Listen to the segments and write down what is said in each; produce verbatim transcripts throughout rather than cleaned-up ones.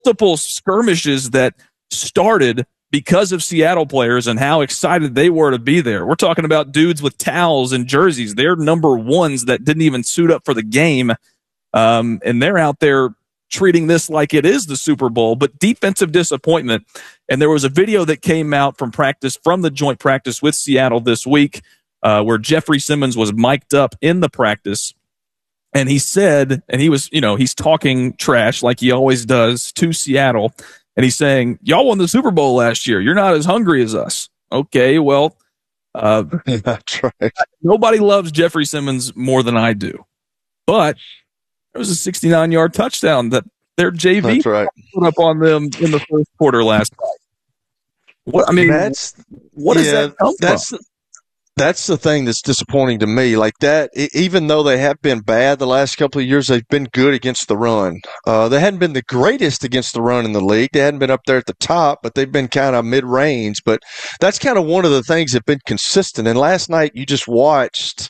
multiple skirmishes that started because of Seattle players and how excited they were to be there. We're talking about dudes with towels and jerseys. They're number ones that didn't even suit up for the game. Um, and they're out there treating this like it is the Super Bowl, but defensive disappointment. And there was a video that came out from practice, from the joint practice with Seattle this week, uh, where Jeffrey Simmons was mic'd up in the practice. And he said, and he was, you know, he's talking trash like he always does to Seattle. And he's saying, y'all won the Super Bowl last year. You're not as hungry as us. Okay, well, uh, that's right. Nobody loves Jeffrey Simmons more than I do. But there was a sixty-nine-yard touchdown that their J V that's right. put up on them in the first quarter last night. What, I mean, that's, what does yeah, that come that's, from? That's the thing that's disappointing to me. Like that, even though they have been bad the last couple of years, they've been good against the run. Uh, they hadn't been the greatest against the run in the league. They hadn't been up there at the top, but they've been kind of mid-range. But that's kind of one of the things that have been consistent. And last night you just watched,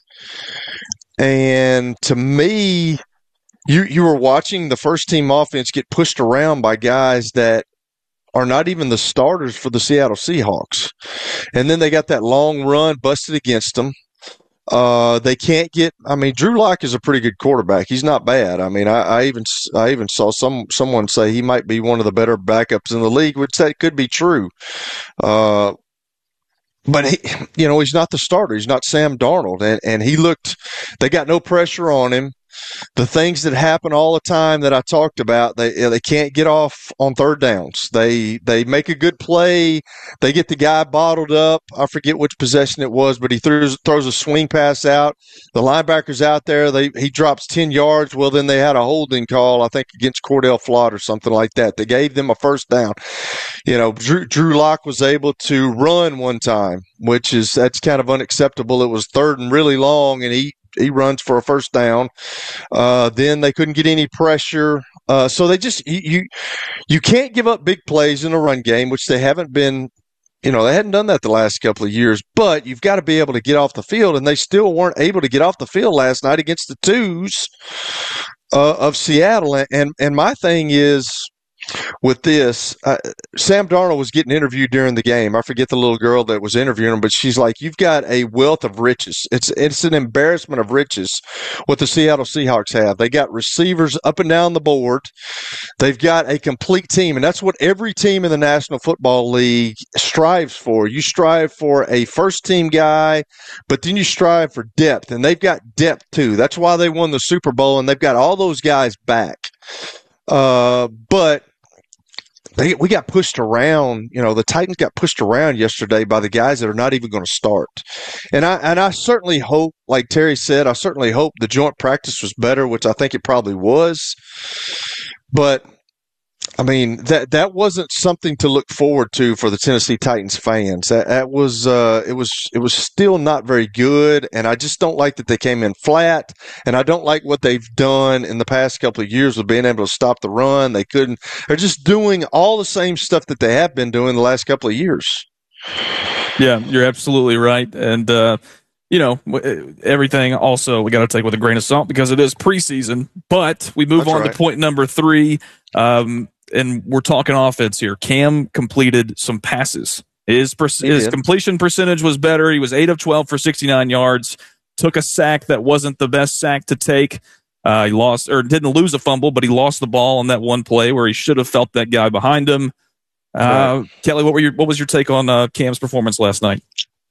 and to me, you you were watching the first team offense get pushed around by guys that are not even the starters for the Seattle Seahawks. And then they got that long run busted against them. Uh, they can't get – I mean, Drew Lock is a pretty good quarterback. He's not bad. I mean, I, I even I even saw some someone say he might be one of the better backups in the league, which that could be true. Uh, but, he, you know, he's not the starter. He's not Sam Darnold. And, and he looked – they got no pressure on him. The things that happen all the time that I talked about, they they can't get off on third downs. They they make a good play. They get the guy bottled up. I forget which possession it was, but he throws throws a swing pass out. The linebacker's out there. They he drops ten yards. Well, then they had a holding call, I think, against Cordell Flott or something like that. They gave them a first down. You know, Drew, Drew Lock was able to run one time, which is that's kind of unacceptable. It was third and really long, and he He runs for a first down. Uh, then they couldn't get any pressure. Uh, so they just you, you you can't give up big plays in a run game, which they haven't been. You know, they hadn't done that the last couple of years. But you've got to be able to get off the field, and they still weren't able to get off the field last night against the twos uh, of Seattle. And and my thing is, with this, uh, Sam Darnold was getting interviewed during the game. I forget the little girl that was interviewing him, but she's like, you've got a wealth of riches. It's it's an embarrassment of riches what the Seattle Seahawks have. They got receivers up and down the board. They've got a complete team, and that's what every team in the National Football League strives for. You strive for a first-team guy, but then you strive for depth, and they've got depth too. That's why they won the Super Bowl, and they've got all those guys back. Uh, but They, we got pushed around. You know, the Titans got pushed around yesterday by the guys that are not even going to start. And I and I certainly hope, like Terry said, I certainly hope the joint practice was better, which I think it probably was. But I mean, that that wasn't something to look forward to for the Tennessee Titans fans. That, that was uh, it was it was still not very good, and I just don't like that they came in flat. And I don't like what they've done in the past couple of years with being able to stop the run. They couldn't. They're just doing all the same stuff that they have been doing the last couple of years. Yeah, you're absolutely right, and uh, you know everything. Also, we got to take with a grain of salt because it is preseason. But we move That's on right. to point number three. Um, And we're talking offense here. Cam completed some passes. His, per- his completion percentage was better. He was eight of twelve for sixty-nine yards. Took a sack that wasn't the best sack to take. Uh, he lost or didn't lose a fumble, but he lost the ball on that one play where he should have felt that guy behind him. Uh, right. Kelly, what were your what was your take on uh, Cam's performance last night?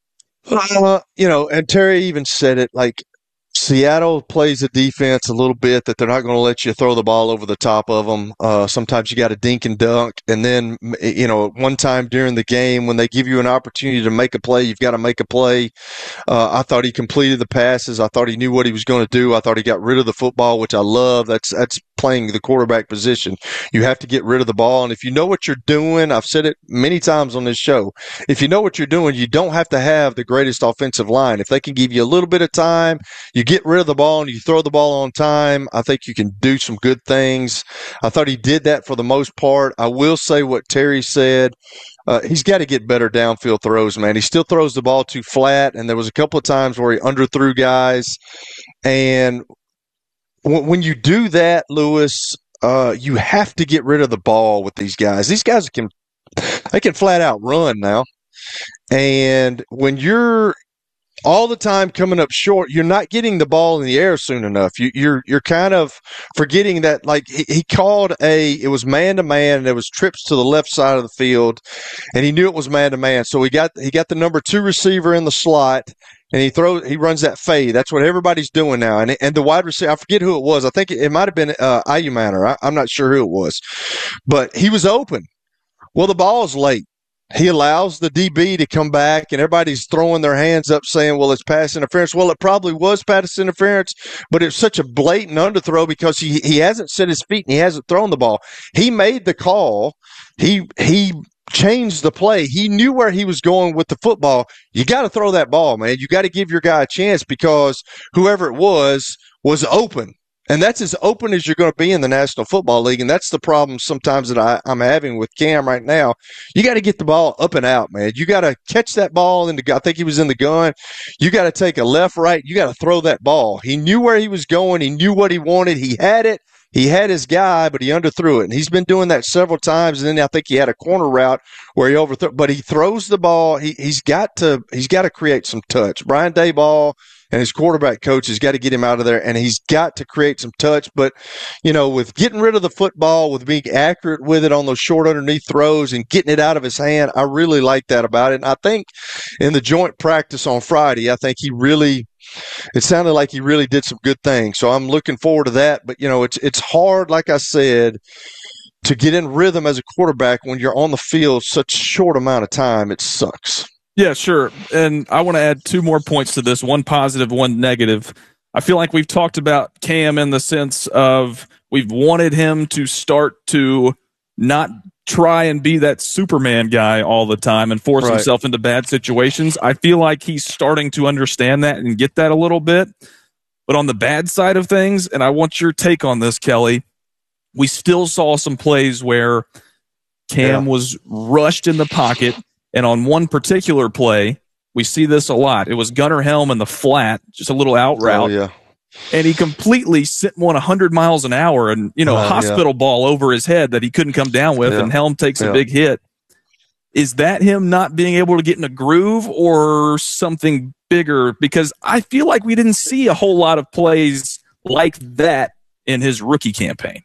Uh, you know, and Terry even said it like. Seattle plays a defense a little bit that they're not going to let you throw the ball over the top of them. Uh, sometimes you got to dink and dunk. And then, you know, one time during the game when they give you an opportunity to make a play, you've got to make a play. Uh, I thought he completed the passes. I thought he knew what he was going to do. I thought he got rid of the football, which I love. That's that's playing the quarterback position. You have to get rid of the ball. And if you know what you're doing, I've said it many times on this show, if you know what you're doing, you don't have to have the greatest offensive line. If they can give you a little bit of time, you get rid of the ball and you throw the ball on time, I think you can do some good things. I thought he did that for the most part. I will say what Terry said. Uh, he's got to get better downfield throws, man. He still throws the ball too flat, and there was a couple of times where he underthrew guys. And w- when you do that, Lewis, uh, you have to get rid of the ball with these guys. These guys can they can flat out run now, and when you're all the time coming up short, you're not getting the ball in the air soon enough. You, you're you're kind of forgetting that. Like he, he called a, it was man to man, and there was trips to the left side of the field, and he knew it was man to man. So he got he got the number two receiver in the slot, and he throws he runs that fade. That's what everybody's doing now. And and the wide receiver, I forget who it was. I think it, it might have been uh, Ayumanner. I, I'm not sure who it was, but he was open. Well, the ball is late. He allows the D B to come back, and everybody's throwing their hands up saying, well, it's pass interference. Well, it probably was pass interference, but it's such a blatant underthrow because he, he hasn't set his feet and he hasn't thrown the ball. He made the call. He he changed the play. He knew where he was going with the football. You got to throw that ball, man. You got to give your guy a chance because whoever it was was open. And that's as open as you're going to be in the National Football League. And that's the problem sometimes that I, I'm having with Cam right now. You got to get the ball up and out, man. You got to catch that ball in the, I think he was in the gun. You got to take a left, right. You got to throw that ball. He knew where he was going. He knew what he wanted. He had it. He had his guy, but he underthrew it. And he's been doing that several times. And then I think he had a corner route where he overthrew, but he throws the ball. He, he's got to, he's got to create some touch. Brian Daboll and his quarterback coach has got to get him out of there, and he's got to create some touch. But, you know, with getting rid of the football, with being accurate with it on those short underneath throws and getting it out of his hand, I really like that about it. And I think in the joint practice on Friday, I think he really – it sounded like he really did some good things. So I'm looking forward to that. But, you know, it's it's hard, like I said, to get in rhythm as a quarterback when you're on the field such a short amount of time. It sucks. Yeah, sure. And I want to add two more points to this, one positive, one negative. I feel like we've talked about Cam in the sense of we've wanted him to start to not try and be that Superman guy all the time and force right. himself into bad situations. I feel like he's starting to understand that and get that a little bit. But on the bad side of things, and I want your take on this, Kelly, we still saw some plays where Cam yeah. was rushed in the pocket. And on one particular play, we see this a lot. It was Gunnar Helm in the flat, just a little out route. Oh, yeah. And he completely sent one one hundred miles an hour and, you know, uh, hospital yeah. ball over his head that he couldn't come down with, yeah. and Helm takes yeah. a big hit. Is that him not being able to get in a groove or something bigger? Because I feel like we didn't see a whole lot of plays like that in his rookie campaign.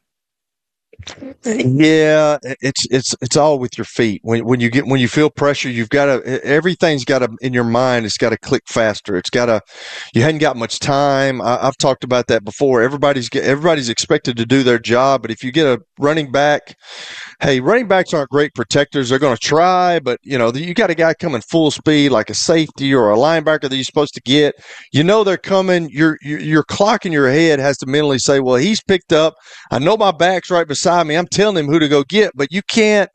Yeah, it's it's it's all with your feet. When when you get when you feel pressure, you've got to everything's got to in your mind. It's got to click faster. It's got to. You hadn't got much time. I, I've talked about that before. Everybody's get, everybody's expected to do their job, but if you get a running back, hey, running backs aren't great protectors. They're going to try, but you know you got a guy coming full speed like a safety or a linebacker that you're supposed to get. You know they're coming. Your your, your clock in your head has to mentally say, well, he's picked up. I know my back's right beside me. I'm telling him who to go get, but you can't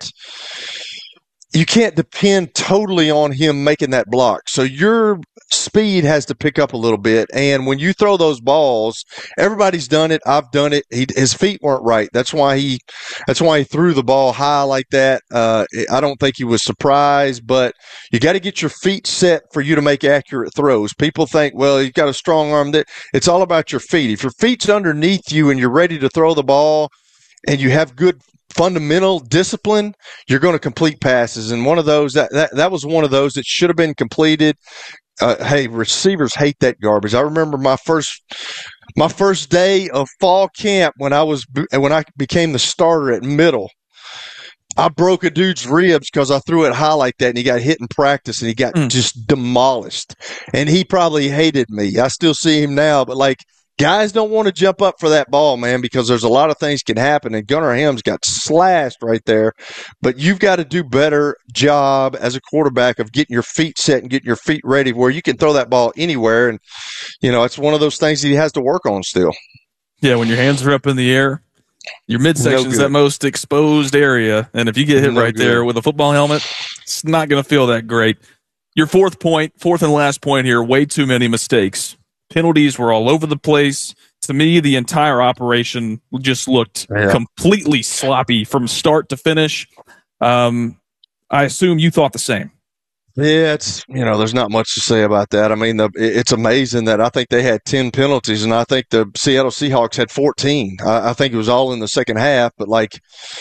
you can't depend totally on him making that block. So your speed has to pick up a little bit. And when you throw those balls, everybody's done it. I've done it. He, his feet weren't right. That's why he that's why he threw the ball high like that. Uh, I don't think he was surprised, but you got to get your feet set for you to make accurate throws. People think, well, you've got a strong arm. That it's all about your feet. If your feet's underneath you and you're ready to throw the ball, and you have good fundamental discipline, you're going to complete passes. And one of those, that, that, that was one of those that should have been completed. Uh, hey, receivers hate that garbage. I remember my first my first day of fall camp when I was when I became the starter at middle. I broke a dude's ribs because I threw it high like that, and he got hit in practice, and he got mm. just demolished. And he probably hated me. I still see him now, but like, guys don't want to jump up for that ball, man, because there's a lot of things can happen. And Gunnar Helm's got slashed right there. But you've got to do better job as a quarterback of getting your feet set and getting your feet ready where you can throw that ball anywhere. And, you know, it's one of those things he has to work on still. Yeah, when your hands are up in the air, your midsection is no that most exposed area. And if you get hit no right good. there with a football helmet, it's not going to feel that great. Your fourth point, fourth and last point here, way too many mistakes. Penalties were all over the place. To me, the entire operation just looked yeah. completely sloppy from start to finish. Um, I assume you thought the same. Yeah, it's, you know, there's not much to say about that. I mean, the, it's amazing that I think they had ten penalties, and I think the Seattle Seahawks had fourteen. I, I think it was all in the second half, but like,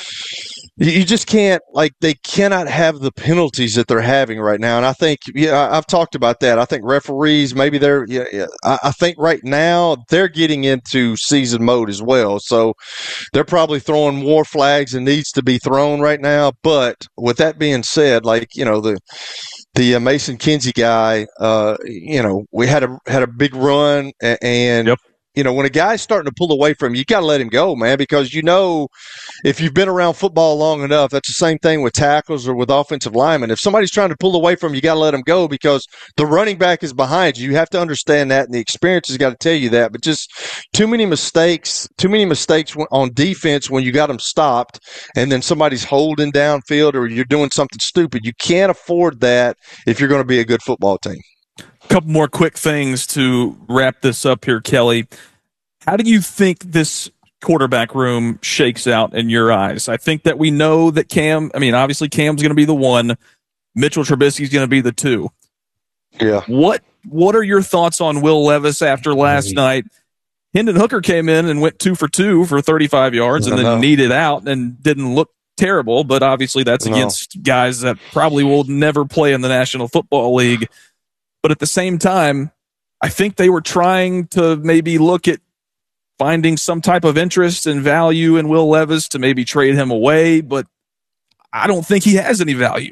you just can't, like, they cannot have the penalties that they're having right now. And I think, yeah, I've talked about that. I think referees, maybe they're, yeah, yeah, I, I think right now they're getting into season mode as well. So they're probably throwing more flags than needs to be thrown right now. But with that being said, like, you know, the, the uh, Mason Kinsey guy, uh, you know, we had a, had a big run and, and yep. you know, when a guy's starting to pull away from you, you got to let him go, man, because, you know, if you've been around football long enough, that's the same thing with tackles or with offensive linemen. If somebody's trying to pull away from you, you got to let them go because the running back is behind you. You have to understand that, and the experience has got to tell you that. But just too many mistakes, too many mistakes on defense when you got them stopped and then somebody's holding downfield or you're doing something stupid. You can't afford that if you're going to be a good football team. A couple more quick things to wrap this up here, Kelly. How do you think this quarterback room shakes out in your eyes? I think that we know that Cam, I mean, obviously Cam's going to be the one. Mitchell Trubisky's going to be the two. Yeah. What What are your thoughts on Will Levis after last mm-hmm. night? Hendon Hooker came in and went two for two for thirty-five yards and then needed out and didn't look terrible, but obviously that's no. against guys that probably will never play in the National Football League. But at the same time, I think they were trying to maybe look at finding some type of interest and value in Will Levis to maybe trade him away, but I don't think he has any value.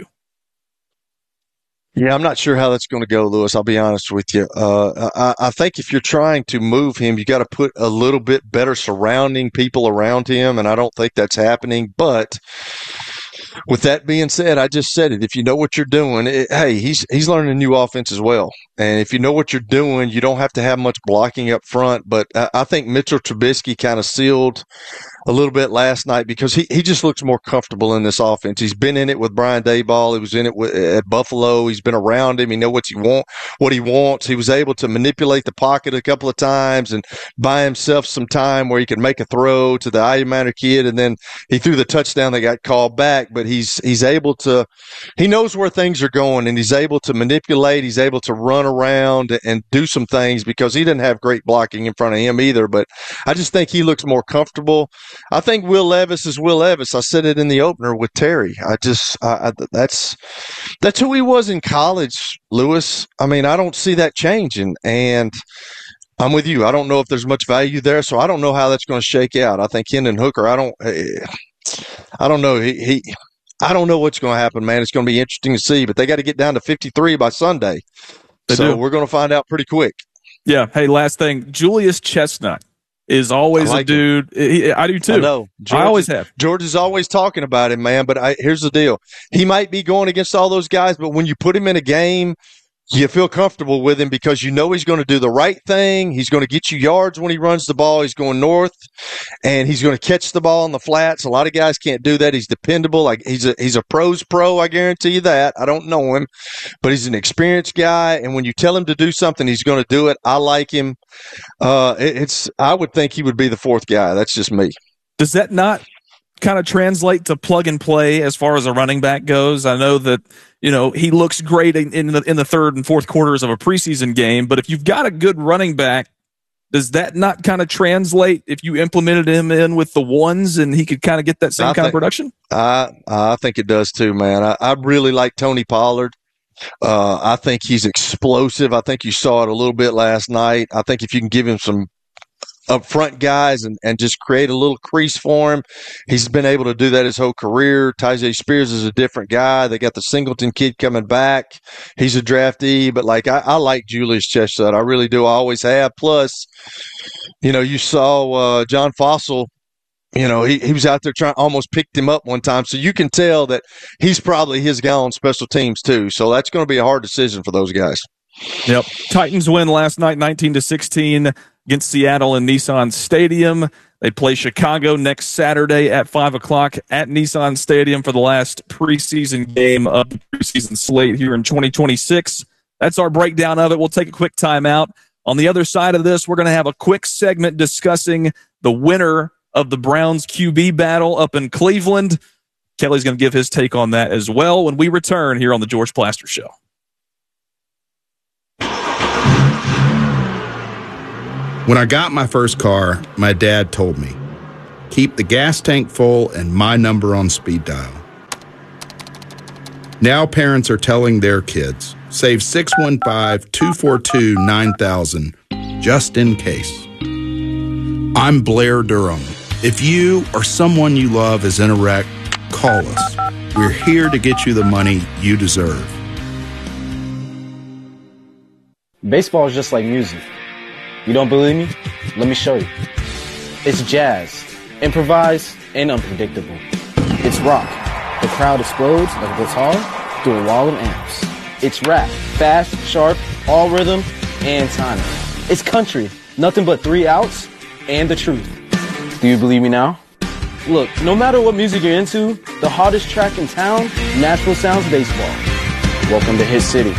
Yeah, I'm not sure how that's going to go, Lewis. I'll be honest with you. Uh, I, I think if you're trying to move him, you got to put a little bit better surrounding people around him, and I don't think that's happening. But with that being said, I just said it. If you know what you're doing, it, hey, he's he's learning a new offense as well. And if you know what you're doing, you don't have to have much blocking up front. But I, I think Mitchell Trubisky kind of sealed a little bit last night because he, he just looks more comfortable in this offense. He's been in it with Brian Daboll. He was in it with, at Buffalo. He's been around him. He knows what he want, what he wants. He was able to manipulate the pocket a couple of times and buy himself some time where he could make a throw to the Aya Manor kid, and then he threw the touchdown that got called back. But he's he's able to – he knows where things are going, and he's able to manipulate. He's able to run around and do some things because he didn't have great blocking in front of him either. But I just think he looks more comfortable. I think Will Levis is Will Levis. I said it in the opener with Terry. I just I, I, that's that's who he was in college, Lewis. I mean, I don't see that changing, and I'm with you. I don't know if there's much value there, so I don't know how that's going to shake out. I think Hendon Hooker. I don't. I don't know. He. he I don't know what's going to happen, man. It's going to be interesting to see, but they got to get down to fifty-three by Sunday, they so do. We're going to find out pretty quick. Yeah. Hey, last thing, Julius Chestnut is always like a dude. He, I do too. I know. George, I always have. George is always talking about him, man. But I, here's the deal: he might be going against all those guys, but when you put him in a game, you feel comfortable with him because you know he's going to do the right thing. He's going to get you yards when he runs the ball. He's going north, and he's going to catch the ball on the flats. A lot of guys can't do that. He's dependable. Like he's a he's a pro's pro. I guarantee you that. I don't know him, but he's an experienced guy. And when you tell him to do something, he's going to do it. I like him. Uh, it, it's I would think he would be the fourth guy. That's just me. Does that not kind of translate to plug and play as far as a running back goes? I know that, you know, he looks great in, in the in the third and fourth quarters of a preseason game, but if you've got a good running back, does that not kind of translate if you implemented him in with the ones and he could kind of get that same I kind think, of production? I I think it does too, man. I, I really like Tony Pollard. Uh, I think he's explosive. I think you saw it a little bit last night. I think if you can give him some up front guys and, and just create a little crease for him. He's been able to do that his whole career. Tyjae Spears is a different guy. They got the Singleton kid coming back. He's a draftee, but like I, I like Julius Chestnut. I really do. I always have. Plus, you know, you saw uh, John Fossil. You know, he, he was out there trying, almost picked him up one time. So you can tell that he's probably his guy on special teams too. So that's going to be a hard decision for those guys. Yep. Titans win last night, nineteen to sixteen. Against Seattle in Nissan Stadium. They play Chicago next Saturday at five o'clock at Nissan Stadium for the last preseason game of the preseason slate here in twenty twenty-six. That's our breakdown of it. We'll take a quick timeout. On the other side of this, we're going to have a quick segment discussing the winner of the Browns Q B battle up in Cleveland. Kelly's going to give his take on that as well when we return here on the George Plaster Show. When I got my first car, my dad told me, keep the gas tank full and my number on speed dial. Now parents are telling their kids, save six one five, two four two, nine thousand just in case. I'm Blair Durham. If you or someone you love is in a wreck, call us. We're here to get you the money you deserve. Baseball is just like music. You don't believe me? Let me show you. It's jazz, improvised, and unpredictable. It's rock. The crowd explodes like a guitar through a wall of amps. It's rap, fast, sharp, all rhythm, and timing. It's country, nothing but three outs and the truth. Do you believe me now? Look, no matter what music you're into, the hottest track in town, Nashville Sounds Baseball. Welcome to Hit City.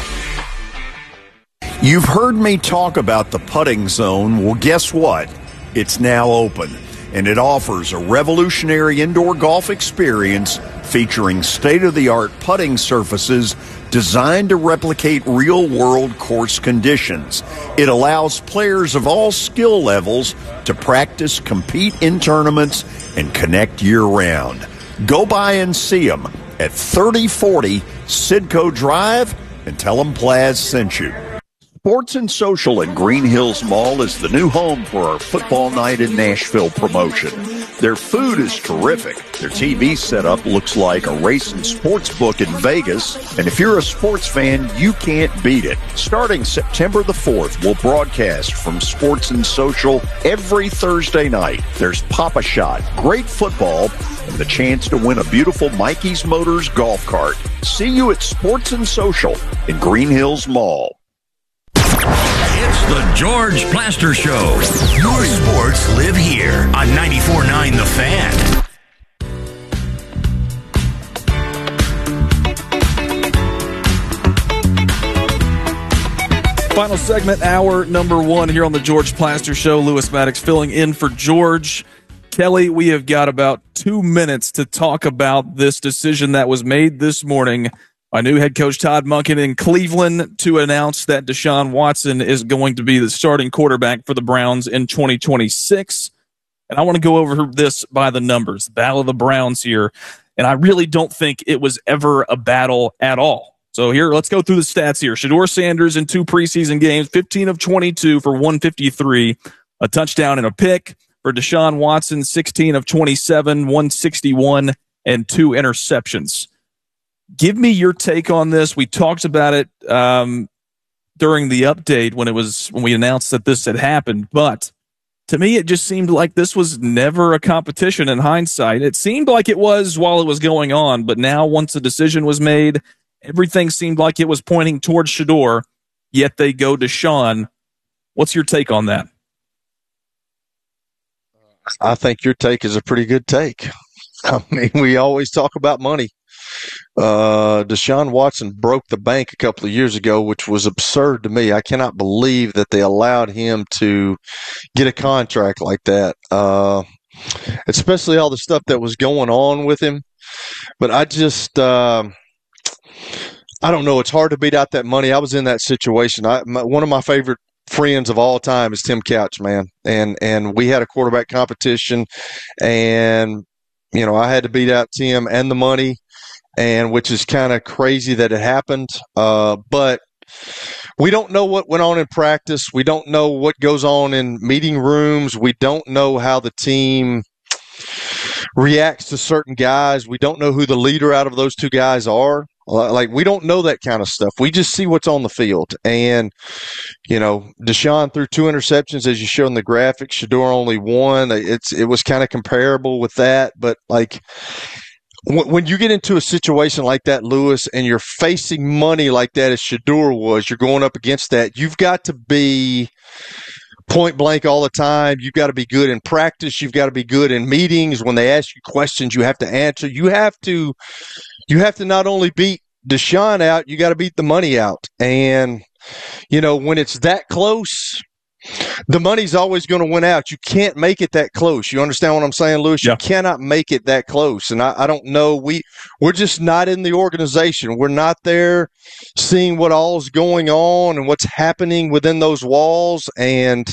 You've heard me talk about the putting zone. Well, guess what? It's now open, and it offers a revolutionary indoor golf experience featuring state-of-the-art putting surfaces designed to replicate real-world course conditions. It allows players of all skill levels to practice, compete in tournaments, and connect year-round. Go by and see them at thirty forty Sidco Drive and tell them Plaz sent you. Sports and Social at Green Hills Mall is the new home for our Football Night in Nashville promotion. Their food is terrific. Their T V setup looks like a race and sports book in Vegas. And if you're a sports fan, you can't beat it. Starting September the fourth, we'll broadcast from Sports and Social every Thursday night. There's Pop-A-Shot, great football, and the chance to win a beautiful Mikey's Motors golf cart. See you at Sports and Social in Green Hills Mall. It's the George Plaster Show. Your sports live here on ninety-four point nine The Fan. Final segment, hour number one here on the George Plaster Show. Lewis Maddox filling in for George. Kelly, we have got about two minutes to talk about this decision that was made this morning by new head coach Todd Monken in Cleveland to announce that Deshaun Watson is going to be the starting quarterback for the Browns in twenty twenty-six. And I want to go over this by the numbers, the Battle of the Browns here. And I really don't think it was ever a battle at all. So here, let's go through the stats here. Shedeur Sanders in two preseason games, fifteen of twenty-two for one fifty-three, a touchdown and a pick. For Deshaun Watson, sixteen of twenty-seven, one sixty-one, and two interceptions. Give me your take on this. We talked about it um, during the update when it was when we announced that this had happened, but to me, it just seemed like this was never a competition in hindsight. It seemed like it was while it was going on, but now once the decision was made, everything seemed like it was pointing towards Shedeur, yet they go to Deshaun. What's your take on that? I think your take is a pretty good take. I mean, we always talk about money. Uh, Deshaun Watson broke the bank a couple of years ago, which was absurd to me. I cannot believe that they allowed him to get a contract like that, uh, especially all the stuff that was going on with him. But I just, uh, I don't know. It's hard to beat out that money. I was in that situation. I, my, one of my favorite friends of all time is Tim Couch, man. And, and we had a quarterback competition, and, you know, I had to beat out Tim and the money. And which is kind of crazy that it happened. Uh, but we don't know what went on in practice. We don't know what goes on in meeting rooms. We don't know how the team reacts to certain guys. We don't know who the leader out of those two guys are. Like, we don't know that kind of stuff. We just see what's on the field. And, you know, Deshaun threw two interceptions, as you showed in the graphic. Shedeur only one. It's, it was kind of comparable with that. But, like, when you get into a situation like that, Lewis, and you're facing money like that as Shedeur was, you're going up against that, you've got to be point blank all the time. You've got to be good in practice. You've got to be good in meetings. When they ask you questions, you have to answer. You have to you have to not only beat Deshaun out, you got to beat the money out. And, you know, when it's that close, the money's always going to win out. You can't make it that close. You understand what I'm saying, Lewis? Yeah. You cannot make it that close. And I, I don't know. We, we're just not in the organization. We're not there seeing what all is going on and what's happening within those walls. And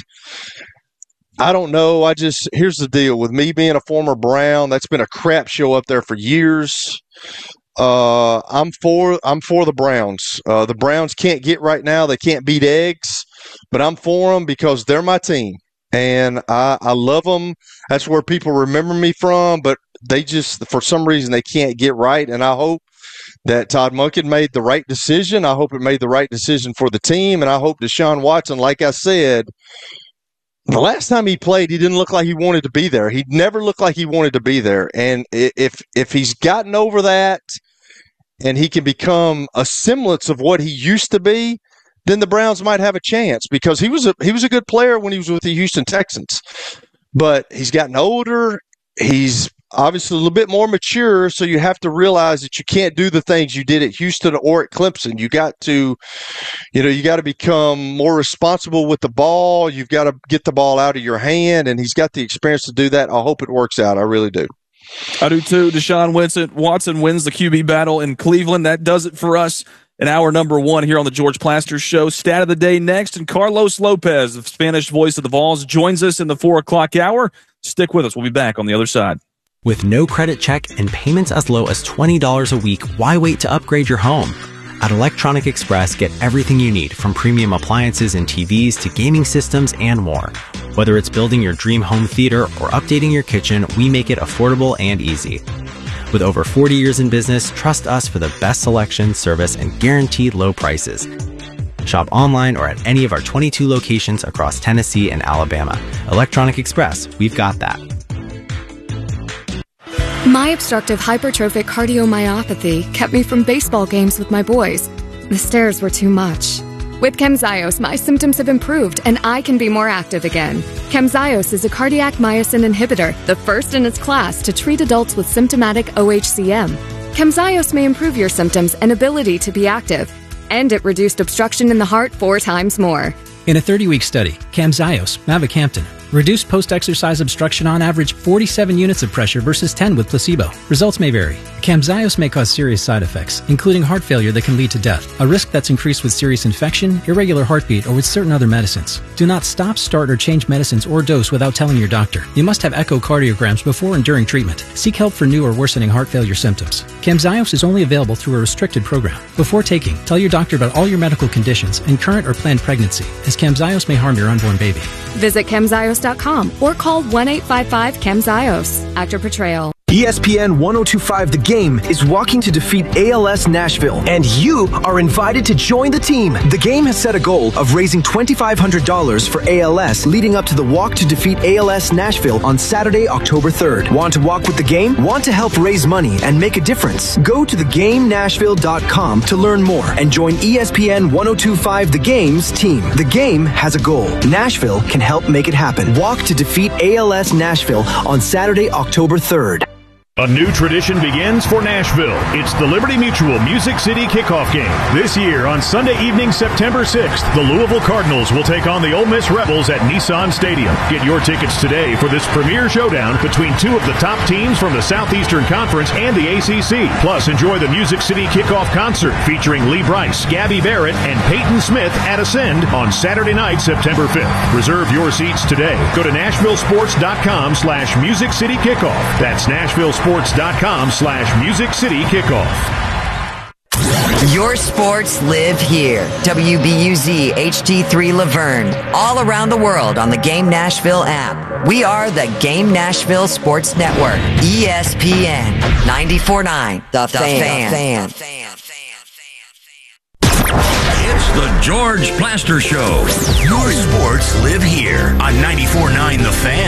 I don't know. I just, here's the deal. With me being a former Brown, that's been a crap show up there for years. Uh, I'm for I'm for the Browns. Uh, the Browns can't get right now. They can't beat eggs, but I'm for them because they're my team, and I, I love them. That's where people remember me from, but they just, for some reason, they can't get right, and I hope that Todd Monken made the right decision. I hope it made the right decision for the team, and I hope Deshaun Watson, like I said, the last time he played, he didn't look like he wanted to be there. He never looked like he wanted to be there. And if if he's gotten over that and he can become a semblance of what he used to be, then the Browns might have a chance because he was a he was a good player when he was with the Houston Texans. But he's gotten older. He's obviously a little bit more mature, so you have to realize that you can't do the things you did at Houston or at Clemson. You got to, you know, you got to become more responsible with the ball. You've got to get the ball out of your hand, and he's got the experience to do that. I hope it works out. I really do. I do too. Deshaun Watson, Watson wins the Q B battle in Cleveland. That does it for us in hour number one here on the George Plaster Show. Stat of the day next, and Carlos Lopez, the Spanish voice of the Vols, joins us in the four o'clock hour. Stick with us. We'll be back on the other side. With no credit check and payments as low as twenty dollars a week, why wait to upgrade your home? At Electronic Express, get everything you need, from premium appliances and T Vs to gaming systems and more. Whether it's building your dream home theater or updating your kitchen, we make it affordable and easy. With over forty years in business, trust us for the best selection, service, and guaranteed low prices. Shop online or at any of our twenty-two locations across Tennessee and Alabama. Electronic Express, we've got that. My obstructive hypertrophic cardiomyopathy kept me from baseball games with my boys. The stairs were too much. With Camzyos, my symptoms have improved and I can be more active again. Camzyos is a cardiac myosin inhibitor, the first in its class to treat adults with symptomatic O H C M. Camzyos may improve your symptoms and ability to be active, and it reduced obstruction in the heart four times more. In a thirty-week study, Camzyos, mavacamten, reduced post-exercise obstruction on average forty-seven units of pressure versus ten with placebo. Results may vary. Camzyos may cause serious side effects, including heart failure that can lead to death, a risk that's increased with serious infection, irregular heartbeat, or with certain other medicines. Do not stop, start, or change medicines or dose without telling your doctor. You must have echocardiograms before and during treatment. Seek help for new or worsening heart failure symptoms. Camzyos is only available through a restricted program. Before taking, tell your doctor about all your medical conditions and current or planned pregnancy, as Camzyos may harm your unborn baby. Visit camzyos dot com or call one eight five five camzyos. Actor portrayal. E S P N ten twenty-five The Game is walking to defeat A L S Nashville, and you are invited to join the team. The Game has set a goal of raising twenty-five hundred dollars for A L S leading up to the Walk to Defeat A L S Nashville on Saturday, October third. Want to walk with the Game? Want to help raise money and make a difference? Go to the game nashville dot com to learn more and join E S P N ten twenty-five The Game's team. The Game has a goal. Nashville can help make it happen. Walk to Defeat A L S Nashville on Saturday, October third. A new tradition begins for Nashville. It's the Liberty Mutual Music City Kickoff Game. This year, on Sunday evening, September sixth, the Louisville Cardinals will take on the Ole Miss Rebels at Nissan Stadium. Get your tickets today for this premier showdown between two of the top teams from the Southeastern Conference and the A C C. Plus, enjoy the Music City Kickoff Concert featuring Lee Brice, Gabby Barrett, and Peyton Smith at Ascend on Saturday night, September fifth. Reserve your seats today. Go to nashville sports dot com slash music city kickoff. That's Nashville Sports dot com slash Music City Kickoff. Your sports live here. W B U Z H D three Laverne. All around the world on the Game Nashville app. We are the Game Nashville Sports Network. E S P N ninety-four point nine. The, the Fan. fan. fan. It's the George Plaster Show. Your sports live here on ninety-four point nine The Fan.